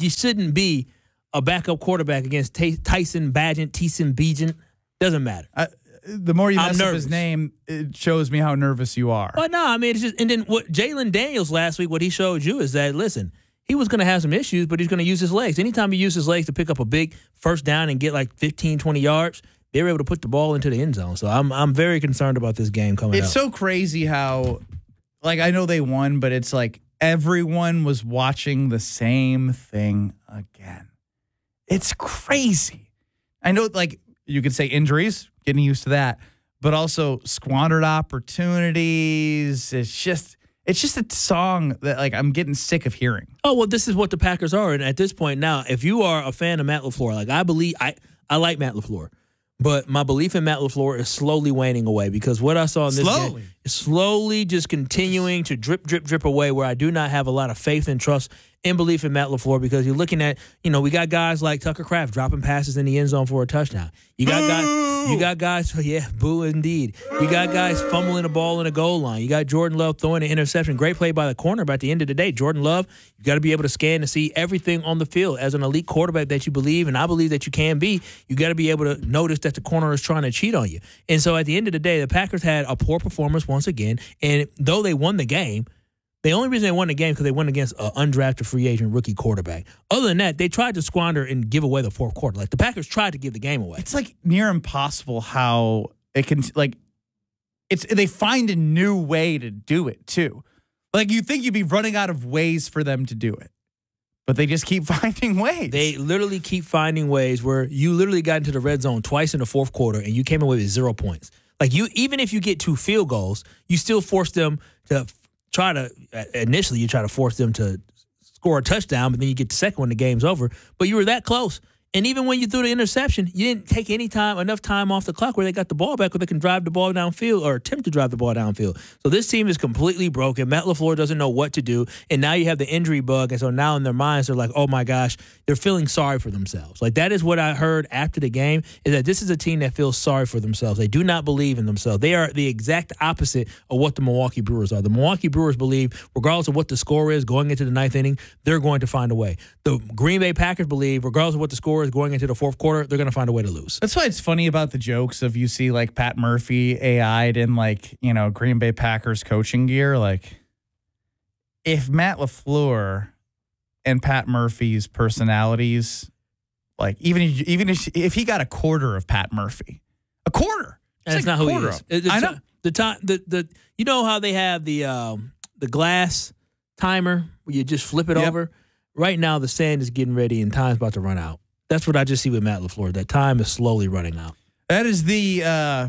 you shouldn't be a backup quarterback against Tyson Bagent. Doesn't matter. The more you mess up nervous. his name, it shows me how nervous you are. But no, I mean, it's just, and then what Jalen Daniels last week, what he showed you is that, listen, he was going to have some issues, but he's going to use his legs. Anytime he uses his legs to pick up a big first down and get like 15, 20 yards, they were able to put the ball into the end zone. So I'm very concerned about this game coming up. It's so crazy how, like, I know they won, but it's like everyone was watching the same thing again. It's crazy. I know, like, you could say injuries, getting used to that, but also squandered opportunities. It's just a song that, like, I'm getting sick of hearing. Oh, well, this is what the Packers are. And at this point now, if you are a fan of Matt LaFleur, like, I like Matt LaFleur, but my belief in Matt LaFleur is slowly waning away because what I saw in this game is slowly just continuing to drip away, where I do not have a lot of faith and trust and belief in Matt LaFleur, because you're looking at, we got guys like Tucker Kraft dropping passes in the end zone for a touchdown. You got guys, yeah, boo indeed. You got guys fumbling the ball in the goal line. You got Jordan Love throwing an interception. Great play by the corner, but at the end of the day, Jordan Love, you got to be able to scan to see everything on the field. As an elite quarterback that you believe, and I believe that you can be, you got to be able to notice that the corner is trying to cheat on you. And so at the end of the day, the Packers had a poor performance once again, and though they won the game, the only reason they won the game because they went against an undrafted free agent rookie quarterback. Other than that, they tried to squander and give away the fourth quarter. Like, the Packers tried to give the game away. It's like near impossible how it can, like, they find a new way to do it too. Like, you think you'd be running out of ways for them to do it, but they just keep finding ways. They literally keep finding ways where you literally got into the red zone twice in the fourth quarter and you came away with 0 points. Like, even if you get 2 field goals, you still force them to initially you try to force them to score a touchdown, but then you get the second one, the game's over. But you were that close. And even when you threw the interception, you didn't take enough time off the clock where they got the ball back, where they can drive the ball downfield or attempt to drive the ball downfield. So this team is completely broken. Matt LaFleur doesn't know what to do. And now you have the injury bug. And so now in their minds, they're like, oh my gosh, they're feeling sorry for themselves. Like, that is what I heard after the game, is that this is a team that feels sorry for themselves. They do not believe in themselves. They are the exact opposite of what the Milwaukee Brewers are. The Milwaukee Brewers believe, regardless of what the score is going into the ninth inning, they're going to find a way. The Green Bay Packers believe, regardless of what the score is going into the fourth quarter, they're going to find a way to lose. That's why it's funny about the jokes of, you see, like, Pat Murphy AI'd in, like, Green Bay Packers coaching gear. Like, if Matt LaFleur and Pat Murphy's personalities, like, even if he got a quarter of Pat Murphy, a quarter, that's not who he is. I know. You know how they have the glass timer where you just flip it over? Right now, the sand is getting ready and time's about to run out. That's what I just see with Matt LaFleur. That time is slowly running out. That is the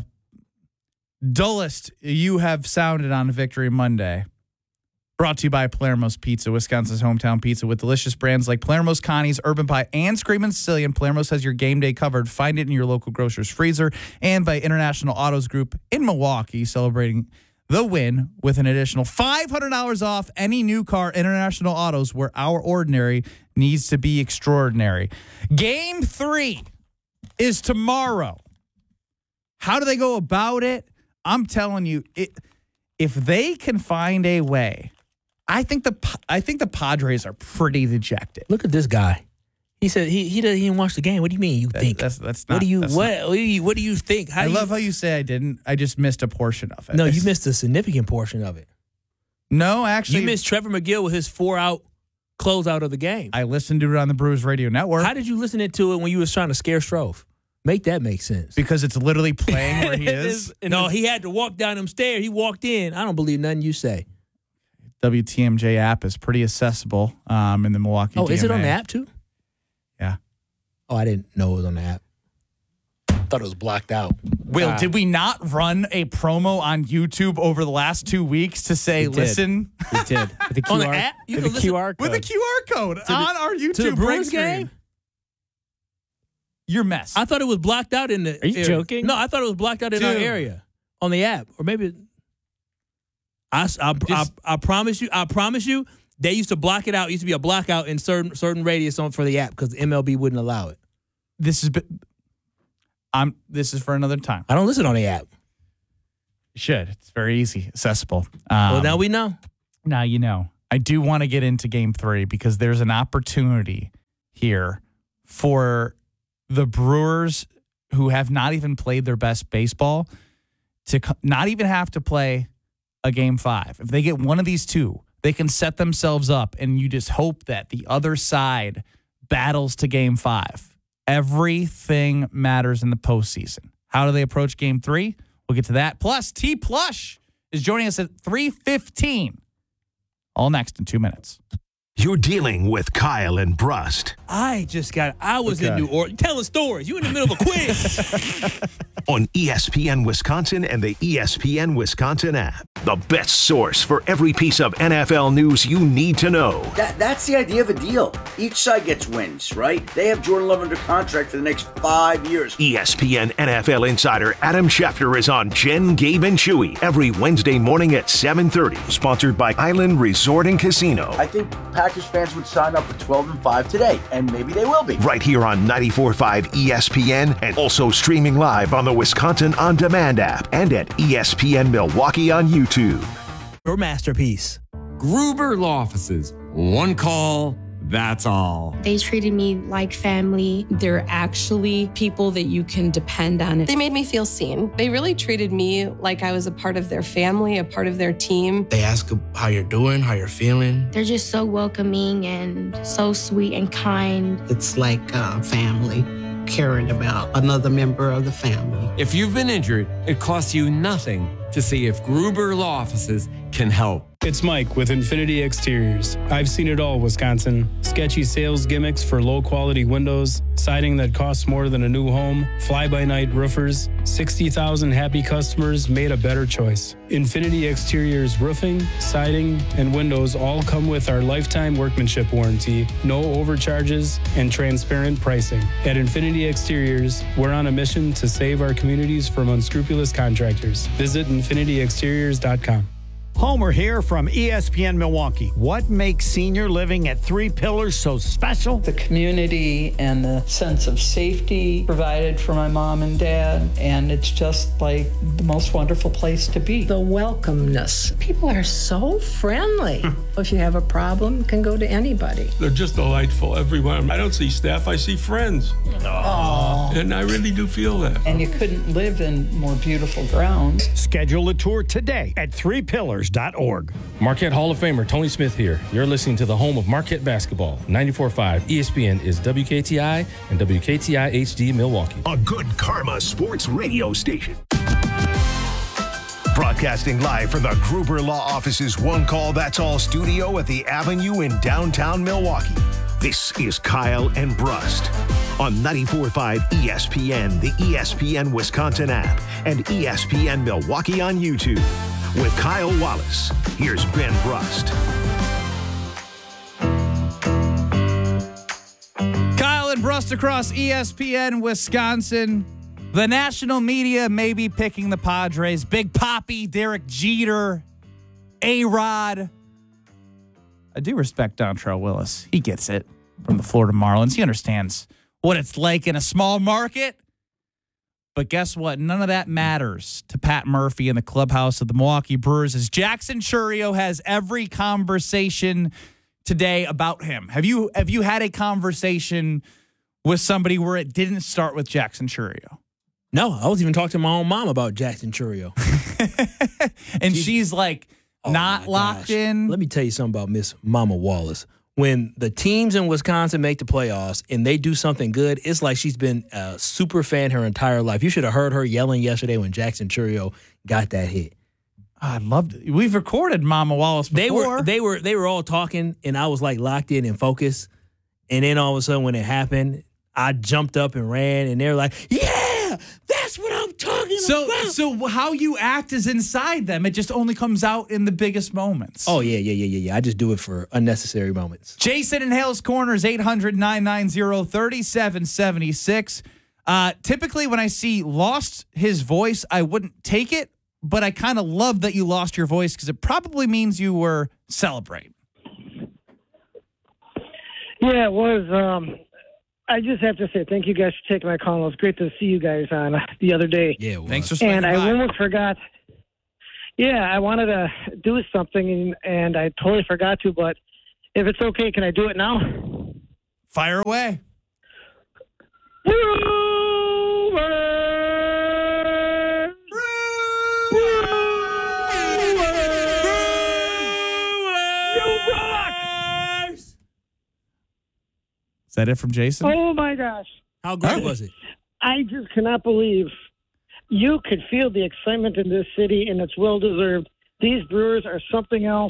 dullest you have sounded on Victory Monday. Brought to you by Palermo's Pizza, Wisconsin's hometown pizza, with delicious brands like Palermo's, Connie's, Urban Pie, and Screamin' Sicilian. Palermo's has your game day covered. Find it in your local grocer's freezer. And by International Autos Group in Milwaukee, celebrating the win with an additional $500 off any new car. International Autos, where our ordinary needs to be extraordinary. Game 3 is tomorrow. How do they go about it? I'm telling you, if they can find a way, I think the Padres are pretty dejected. Look at this guy. He said he doesn't even watch the game. What do you mean? You think? That's not. What do you think? I love how you say I didn't. I just missed a portion of it. No, you missed a significant portion of it. No, actually, you missed Trevor McGill with his 4-out closeout of the game. I listened to it on the Brewers Radio Network. How did you listen to it when you was trying to scare Strofe? Make that make sense. Because it's literally playing where he is. No, he had to walk down them stairs. He walked in. I don't believe nothing you say. WTMJ app is pretty accessible in the Milwaukee DMA. Is it on the app too? Yeah. Oh, I didn't know it was on the app. Thought it was blocked out. Will, did we not run a promo on YouTube over the last 2 weeks to say, listen? We did. With the QR, on the app? with the QR code. With a QR code on our YouTube to the Brewers game? game? Your mess. I thought it was blocked out in the Are you area. joking? No, I thought it was blocked out in our area on the app. Or maybe I promise you, they used to block it out. It used to be a blockout in certain radius for the app because MLB wouldn't allow it. This is for another time. I don't listen on the app. You should. It's very easy, accessible. Well, now we know. Now you know. I do want to get into Game 3 because there's an opportunity. here for the Brewers, who have not even played their best baseball, to not even have to play a Game 5. If they get one of these two, they can set themselves up, and you just hope that the other side battles to Game 5. Everything matters in the postseason. How do they approach Game 3? We'll get to that. Plus, T. Plush is joining us at 3:15. All next in 2 minutes. You're dealing with Kyle and Brust I was in New Orleans telling stories. You in the middle of a quiz. on ESPN Wisconsin and the ESPN Wisconsin app. The best source for every piece of NFL news you need to know. That's the idea of a deal. Each side gets wins, right? They have Jordan Love under contract for the next 5 years. ESPN NFL insider Adam Schefter is on Jen, Gabe, and Chewy every Wednesday morning at 7:30. Sponsored by Island Resort and Casino. I think Packers fans would sign up for 12-5 today, and maybe they will be. Right here on 94.5 ESPN and also streaming live on the Wisconsin On Demand app and at ESPN Milwaukee on YouTube. Your masterpiece. Gruber Law Offices. One call, that's all. They treated me like family. They're actually people that you can depend on. They made me feel seen. They really treated me like I was a part of their family, a part of their team. They ask how you're doing, how you're feeling. They're just so welcoming and so sweet and kind. It's like family, caring about another member of the family. If you've been injured, it costs you nothing to see if Gruber Law Offices can help. It's Mike with Infinity Exteriors. I've seen it all, Wisconsin. Sketchy sales gimmicks for low-quality windows, siding that costs more than a new home, fly-by-night roofers. 60,000 happy customers made a better choice. Infinity Exteriors roofing, siding, and windows all come with our lifetime workmanship warranty, no overcharges, and transparent pricing. At Infinity Exteriors, we're on a mission to save our communities from unscrupulous contractors. Visit infinityexteriors.com. Homer here from ESPN Milwaukee. What makes senior living at Three Pillars so special? The community and the sense of safety provided for my mom and dad, and it's just like the most wonderful place to be. The welcomeness. People are so friendly. If you have a problem, you can go to anybody. They're just delightful everywhere. I don't see staff, I see friends. Aww. And I really do feel that. And you couldn't live in more beautiful grounds. Schedule a tour today at threepillars.org. Marquette Hall of Famer Tony Smith here. You're listening to the home of Marquette basketball. 94.5 ESPN is WKTI and WKTI HD Milwaukee. A good karma sports radio station. Broadcasting live from the Gruber Law Office's One Call That's All studio at the Avenue in downtown Milwaukee. This is Kyle and Brust on 94.5 ESPN, the ESPN Wisconsin app, and ESPN Milwaukee on YouTube. With Kyle Wallace, here's Ben Brust. Kyle and Brust across ESPN Wisconsin. The national media may be picking the Padres. Big Papi, Derek Jeter, A-Rod. I do respect Dontrell Willis. He gets it from the Florida Marlins. He understands what it's like in a small market. But guess what? None of that matters to Pat Murphy in the clubhouse of the Milwaukee Brewers as Jackson Chourio has every conversation today about him. Have you had a conversation with somebody where it didn't start with Jackson Chourio? No, I was even talking to my own mom about Jackson Chourio. And she's like not locked in. Let me tell you something about Miss Mama Wallace. When the teams in Wisconsin make the playoffs and they do something good, it's like she's been a super fan her entire life. You should have heard her yelling yesterday when Jackson Chourio got that hit. I loved it. We've recorded Mama Wallace before. They were all talking, and I was like locked in and focused. And then all of a sudden, when it happened, I jumped up and ran, and they were like, "Yeah, that's what I'm talking about." So how you act is inside them. It just only comes out in the biggest moments. Oh, yeah. I just do it for unnecessary moments. Jason in Hales Corners, 800-990-3776. Typically, when I see lost his voice, I wouldn't take it, but I kind of love that you lost your voice because it probably means you were celebrating. Yeah, it was. I just have to say thank you guys for taking my call. It was great to see you guys on the other day. Yeah, it was. Thanks for swinging by. And I almost forgot. Yeah, I wanted to do something, and I totally forgot to, but if it's okay, can I do it now? Fire away. Is that it from Jason? Oh, my gosh. How good was it? I just cannot believe you could feel the excitement in this city, and it's well-deserved. These Brewers are something else.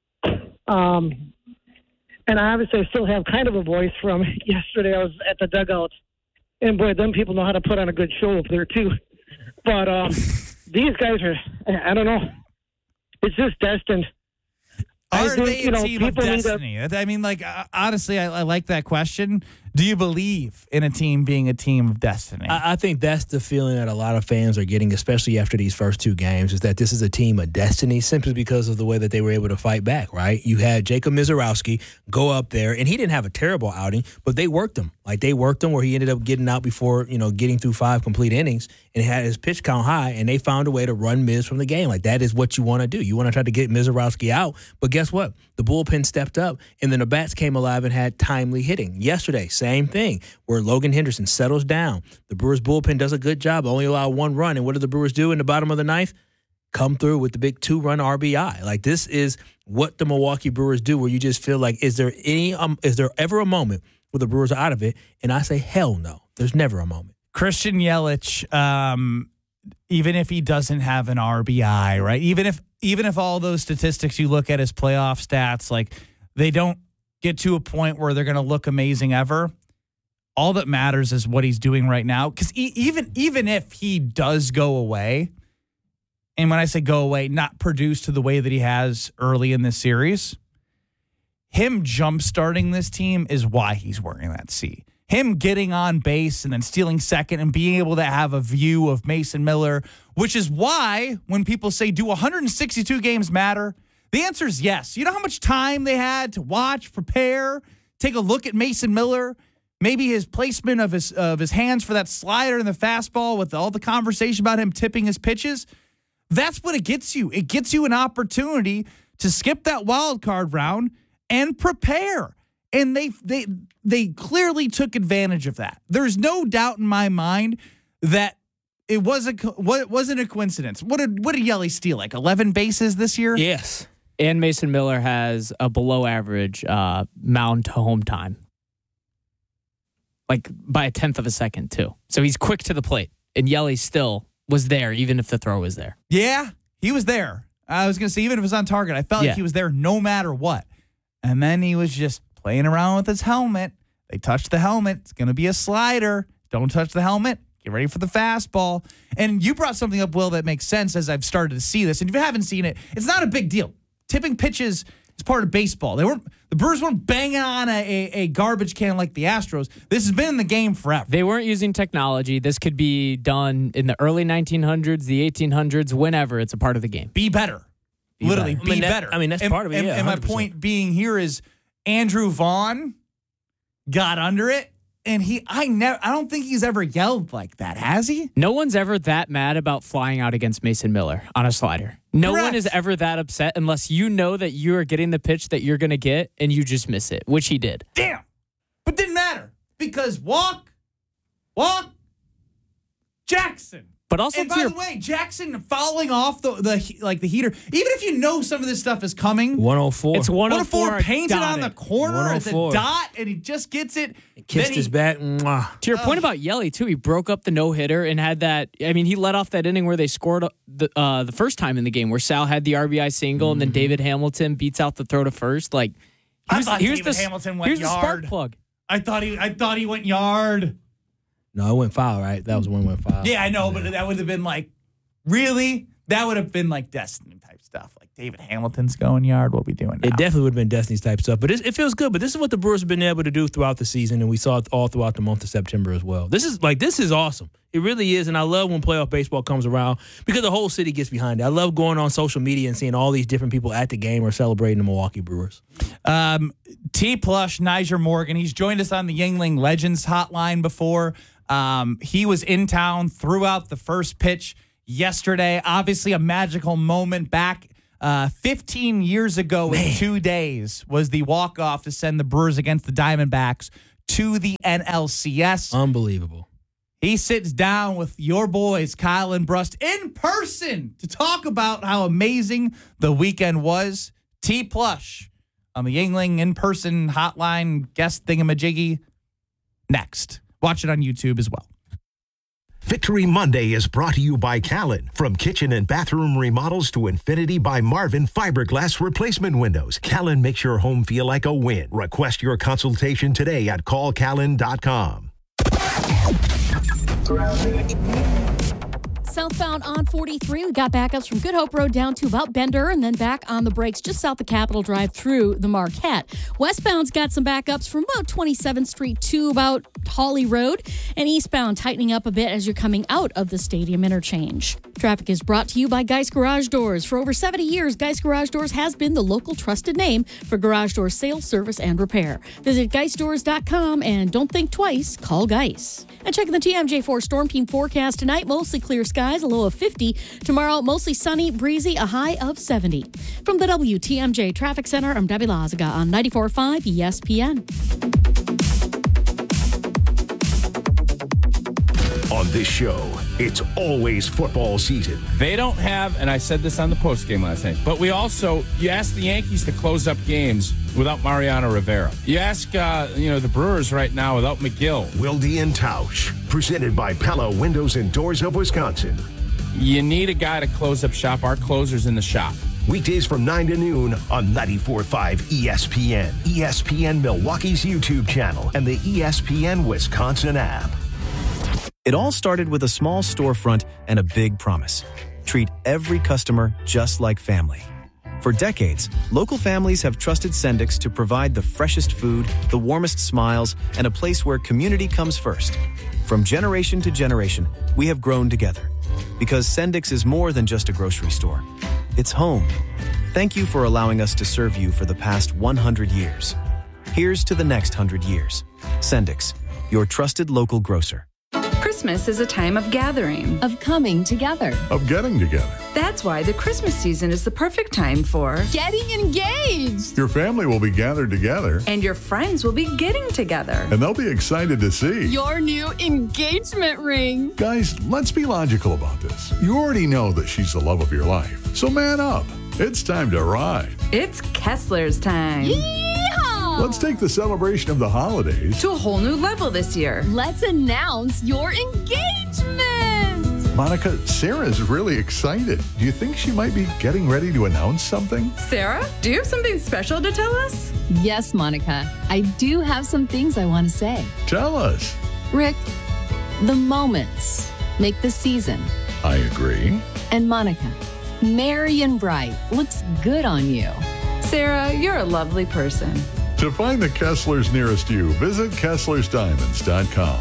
And obviously I still have kind of a voice from yesterday. I was at the dugout. And, boy, them people know how to put on a good show up there, too. But these guys are, I don't know. It's just destined. Are they a team of destiny? I mean, like, honestly, I like that question. Do you believe in a team being a team of destiny? I think that's the feeling that a lot of fans are getting, especially after these first two games, is that this is a team of destiny simply because of the way that they were able to fight back, right? You had Jacob Misiorowski go up there, and he didn't have a terrible outing, but they worked him. Like, they worked him where he ended up getting out before, getting through 5 complete innings and had his pitch count high, and they found a way to run Miz from the game. Like, that is what you want to do. You want to try to get Misiorowski out, but guess what? The bullpen stepped up, and then the bats came alive and had timely hitting. Yesterday, same thing, where Logan Henderson settles down. The Brewers bullpen does a good job, only allow 1 run, and what do the Brewers do in the bottom of the ninth? Come through with the big 2-run RBI. Like, this is what the Milwaukee Brewers do, where you just feel like, is there ever a moment where the Brewers are out of it? And I say, hell no. There's never a moment. Christian Yelich, even if he doesn't have an RBI, right? Even if all those statistics you look at his playoff stats, like, they don't get to a point where they're going to look amazing ever. All that matters is what he's doing right now. Because even if he does go away, and when I say go away, not produce to the way that he has early in this series, him jump-starting this team is why he's wearing that C. Him getting on base and then stealing second and being able to have a view of Mason Miller, which is why when people say, do 162 games matter? The answer is yes. You know how much time they had to watch, prepare, take a look at Mason Miller, maybe his placement of his hands for that slider and the fastball with all the conversation about him tipping his pitches? That's what it gets you. It gets you an opportunity to skip that wild card round and prepare. And they clearly took advantage of that. There's no doubt in my mind that it wasn't a coincidence. What did Yelly steal? Like 11 bases this year? Yes. And Mason Miller has a below average mound to home time. Like by a 1/10 of a second, too. So he's quick to the plate. And Yelly still was there, even if the throw was there. Yeah, he was there. I was going to say, even if it was on target, I felt like he was there no matter what. And then he was just playing around with his helmet. They touched the helmet. It's going to be a slider. Don't touch the helmet. Get ready for the fastball. And you brought something up, Will, that makes sense as I've started to see this. And if you haven't seen it, it's not a big deal. Tipping pitches is part of baseball. The Brewers weren't banging on a garbage can like the Astros. This has been in the game forever. They weren't using technology. This could be done in the early 1900s, the 1800s, whenever. It's a part of the game. Be better. Literally, be better. That's part of it, And my point being here is Andrew Vaughn got under it, and I don't think he's ever yelled like that, has he? No one's ever that mad about flying out against Mason Miller on a slider. No one is ever that upset unless you know that you are getting the pitch that you're going to get and you just miss it, which he did. Damn. But didn't matter because walk, Jackson. But also, and by the way, Jackson fouling off the heater. Even if you know some of this stuff is coming, 104. It's 104 painted on the corner. It's a dot, and he just gets it. Kissed his bat. Mwah. To your point about Yelly too, he broke up the no hitter and had that. I mean, he let off that inning where they scored the first time in the game, where Sal had the RBI single, and then David Hamilton beats out the throw to first. Like, David Hamilton went yard. Here's the spark plug. I thought he went yard. No, it went foul, right? That was when it went foul. Yeah, I know, but that would have been like, really? That would have been like Destiny type stuff. Like David Hamilton's going yard. What are we doing now? It definitely would have been Destiny's type stuff, but it feels good. But this is what the Brewers have been able to do throughout the season, and we saw it all throughout the month of September as well. This is awesome. It really is, and I love when playoff baseball comes around because the whole city gets behind it. I love going on social media and seeing all these different people at the game or celebrating the Milwaukee Brewers. T-Plush, Nyjer Morgan, he's joined us on the Yuengling Legends hotline before. He was in town throughout the first pitch yesterday. Obviously a magical moment back 15 years ago in 2 days was the walk-off to send the Brewers against the Diamondbacks to the NLCS. Unbelievable. He sits down with your boys, Kyle and Brust, in person to talk about how amazing the weekend was. T Plush on the Yuengling in-person hotline guest thingamajiggy next. Watch it on YouTube as well. Victory Monday is brought to you by Callan. From kitchen and bathroom remodels to Infinity by Marvin fiberglass replacement windows. Callan makes your home feel like a win. Request your consultation today at callcallan.com. Southbound on 43, we got backups from Good Hope Road down to about Bender and then back on the brakes just south of Capitol Drive through the Marquette. Westbound's got some backups from about 27th Street to about Hawley Road, and eastbound tightening up a bit as you're coming out of the Stadium Interchange. Traffic is brought to you by Geist Garage Doors. For over 70 years, Geist Garage Doors has been the local trusted name for garage door sales, service, and repair. Visit GeistDoors.com and don't think twice, call Geist. And checking the TMJ4 Storm Team forecast tonight, mostly clear skies, a low of 50. Tomorrow, mostly sunny, breezy, a high of 70. From the WTMJ Traffic Center, I'm Debbie Lazaga on 94.5 ESPN. On this show, it's always football season. They don't have, and I said this on the postgame last night, but you ask the Yankees to close up games without Mariano Rivera. You ask, the Brewers right now without McGill. Wilde and Tausch, presented by Pella Windows and Doors of Wisconsin. You need a guy to close up shop. Our closer's in the shop. Weekdays from 9 to noon on 94.5 ESPN, ESPN Milwaukee's YouTube channel, and the ESPN Wisconsin app. It all started with a small storefront and a big promise. Treat every customer just like family. For decades, local families have trusted Sendix to provide the freshest food, the warmest smiles, and a place where community comes first. From generation to generation, we have grown together. Because Sendix is more than just a grocery store. It's home. Thank you for allowing us to serve you for the past 100 years. Here's to the next 100 years. Sendix, your trusted local grocer. Christmas is a time of gathering, of coming together, of getting together. That's why the Christmas season is the perfect time for getting engaged. Your family will be gathered together, and your friends will be getting together. And they'll be excited to see your new engagement ring. Guys, let's be logical about this. You already know that she's the love of your life, so man up. It's time to ride. It's Kessler's time. Yeehaw! Let's take the celebration of the holidays to a whole new level this year. Let's announce your engagement. Monica, Sarah's really excited. Do you think she might be getting ready to announce something? Sarah, do you have something special to tell us? Yes, Monica. I do have some things I want to say. Tell us. Rick, the moments make the season. I agree. And Monica, merry and bright looks good on you. Sarah, you're a lovely person. To find the Kesslers nearest you, visit KesslersDiamonds.com.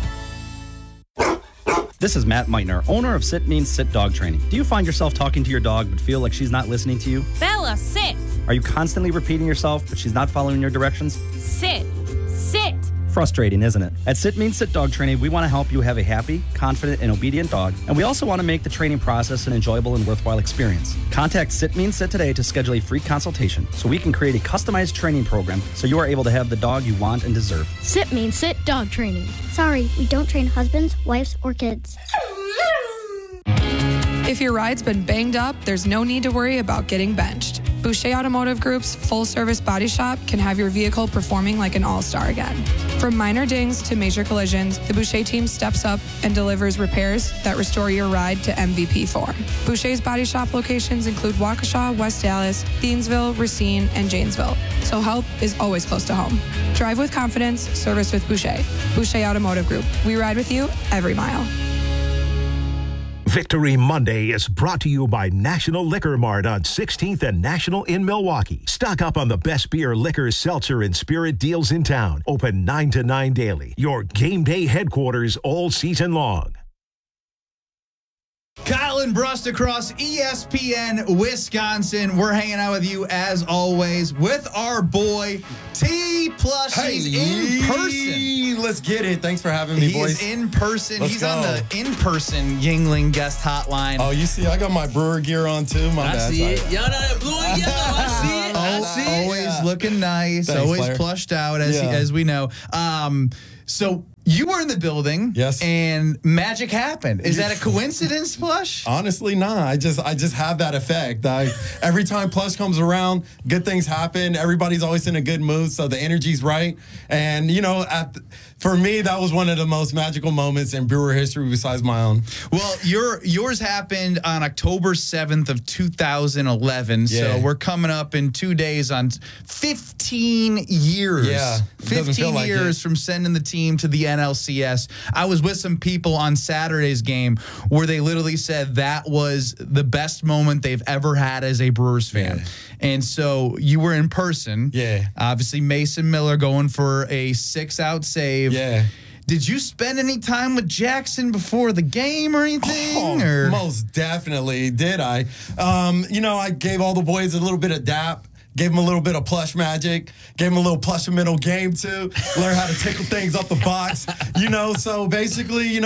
This is Matt Meitner, owner of Sit Means Sit Dog Training. Do you find yourself talking to your dog but feel like she's not listening to you? Bella, sit. Are you constantly repeating yourself but she's not following your directions? Sit. Sit. Frustrating, isn't it? At Sit Means Sit Dog Training, we want to help you have a happy, confident, and obedient dog, and we also want to make the training process an enjoyable and worthwhile experience. Contact Sit Means Sit today to schedule a free consultation so we can create a customized training program so you are able to have the dog you want and deserve. Sit Means Sit Dog Training. Sorry, we don't train husbands, wives, or kids. If your ride's been banged up, there's no need to worry about getting benched. Boucher Automotive Group's full-service body shop can have your vehicle performing like an all-star again. From minor dings to major collisions, the Boucher team steps up and delivers repairs that restore your ride to MVP form. Boucher's body shop locations include Waukesha, West Dallas, Thiensville, Racine, and Janesville, so help is always close to home. Drive with confidence, service with Boucher. Boucher Automotive Group. We ride with you every mile. Victory Monday is brought to you by National Liquor Mart on 16th and National in Milwaukee. Stock up on the best beer, liquor, seltzer, and spirit deals in town. Open 9 to 9 daily. Your game day headquarters all season long. Kyle and Brust across ESPN Wisconsin. We're hanging out with you as always with our boy T Plush. He's in person. Let's get it. Thanks for having me, boys. He's in person. Let's He's go. on the in-person Yuengling guest hotline. Oh, you see, I got my Brewer gear on too. My bad. I see it. Y'all know that blue and yellow. I see it. Always looking nice, Thanks, always Flair. plushed out, as we know. So you were in the building, yes, and magic happened. Is that a coincidence, Plush? Honestly, nah. I just have that effect. Every time Plush comes around, good things happen. Everybody's always in a good mood, so the energy's right. And for me, that was one of the most magical moments in Brewer history besides my own. Well, yours happened on October 7th of 2011. Yeah. So we're coming up in 2 days on 15 years. Yeah, it doesn't 15 feel like years it. from sending the team to the NLCS. I was with some people on Saturday's game where they literally said that was the best moment they've ever had as a Brewers fan. Yeah. And so you were in person. Yeah. Obviously, Mason Miller going for a 6-out save. Yeah. Did you spend any time with Jackson before the game or anything? Or? Most definitely did I. I gave all the boys a little bit of dap. Gave them a little bit of plush magic. Gave them a little plush middle game too. Learn how to tickle things off the box. So basically,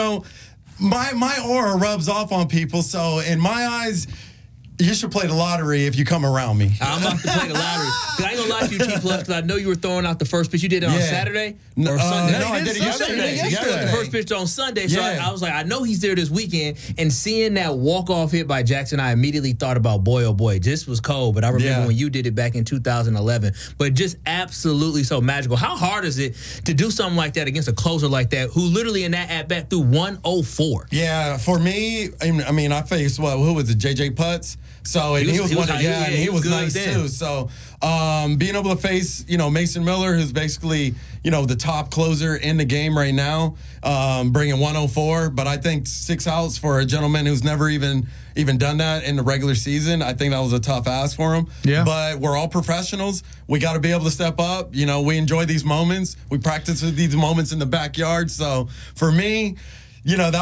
my aura rubs off on people. So in my eyes, you should play the lottery if you come around me. I'm about to play the lottery. 'Cause I ain't gonna lie to you, T Plus, because I know you were throwing out the first pitch. You did it on Saturday or Sunday? No, I did it yesterday. You threw out the first pitch on Sunday. So Yeah. I was like, I know he's there this weekend. And seeing that walk-off hit by Jackson, I immediately thought about, boy, oh boy, this was cold. But I remember when you did it back in 2011. But just absolutely so magical. How hard is it to do something like that against a closer like that who literally in that at-bat threw 104? Yeah, for me, I faced, who was it, J.J. Putz? So, and he was nice then. too. So, being able to face, Mason Miller, who's basically, the top closer in the game right now, bringing 104. But I think 6 outs for a gentleman who's never even done that in the regular season, I think that was a tough ask for him. Yeah. But we're all professionals. We got to be able to step up. We enjoy these moments. We practice these moments in the backyard. So, for me, that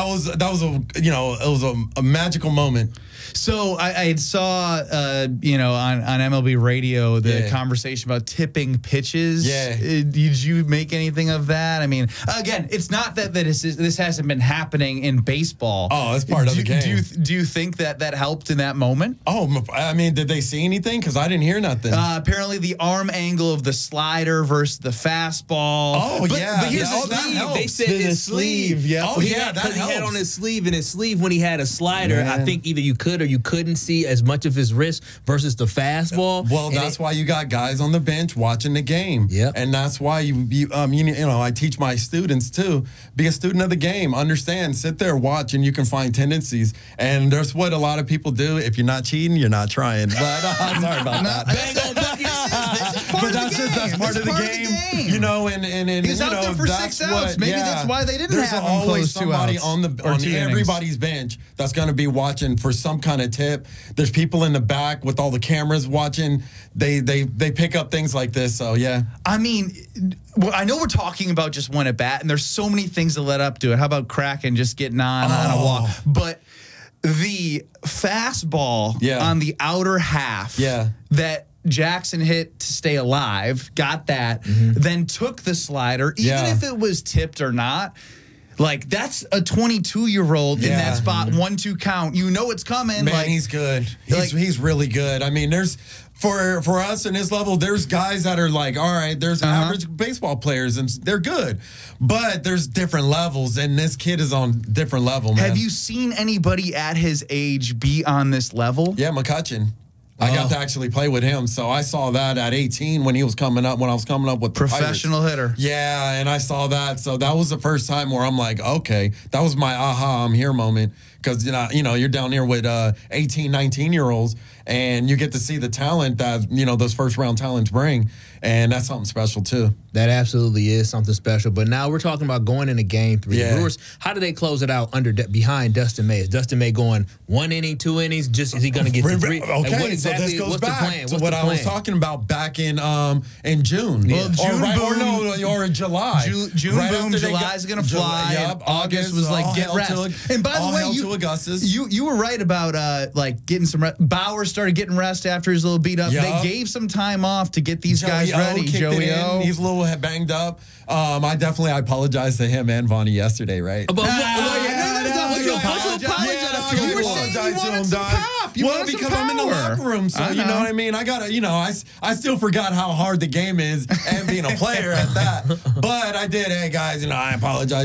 was a magical moment. So I saw, on MLB radio, the conversation about tipping pitches. Yeah. Did you make anything of that? I mean, again, it's not that this hasn't been happening in baseball. Oh, it's part of the game. Do you think that helped in that moment? Oh, did they see anything? Because I didn't hear nothing. Apparently, the arm angle of the slider versus the fastball. Oh, but here's his that sleeve. helps. They said his sleeve. Yeah. Oh, yeah, that Because he had helps. on his sleeve, and his sleeve, when he had a slider, Man. I think either you could or you couldn't see as much of his wrist versus the fastball. Well, that's why you got guys on the bench watching the game. Yep. And that's why I teach my students too. Be a student of the game. Understand. Sit there, watch, and you can find tendencies. And there's what a lot of people do. If you're not cheating, you're not trying. But sorry about that. Bang on bucket. But that's part of the game. And He's out there for 6 outs. Maybe that's why they didn't have him always close 2 somebody outs. on Or 2 innings. everybody's bench that's going to be watching for some kind of tip. There's people in the back with all the cameras watching. They pick up things like this. So yeah. I mean, I know we're talking about just one at bat, and there's so many things that led up to it. How about Kraken just getting on a walk? But the fastball on the outer half that Jackson hit to stay alive, got that, then took the slider, even if it was tipped or not. Like, that's a 22-year-old in that spot, 1-2 count. You know it's coming. Man, he's good. He's really good. I mean, there's for us in his level, there's guys that are like, all right, there's average baseball players, and they're good. But there's different levels, and this kid is on different level, man. Have you seen anybody at his age be on this level? Yeah, McCutchen. I got to actually play with him, so I saw that at 18 when I was coming up with the professional Pirates. hitter. Yeah, and I saw that, so that was the first time where I'm like, okay, that was my aha, I'm here moment, because you're down here with 18, 19-year-olds, and you get to see the talent that those first round talents bring, and that's something special too. That absolutely is something special. But now we're talking about going into Game 3. Yeah. The Brewers, how do they close it out behind Dustin May? Is Dustin May going 1 inning, 2 innings? Is he going to get to 3? Okay, so this goes back to what I was talking about back in June. Well, June or in July. June Right boom, after they July's going to fly. Yep, August was like, get rest. And by the way, you were right about getting some rest. Bauer started getting rest after his little beat up. Yep. They gave some time off to get these guys ready. Joey O. He's a little banged up. I apologize to him and Vonnie yesterday, right? Apologize I gotta apologize to him, dog. Well, because I'm in the locker room, so you know what I mean. I gotta, I still forgot how hard the game is and being a player at that. But I did. Hey guys, I apologize.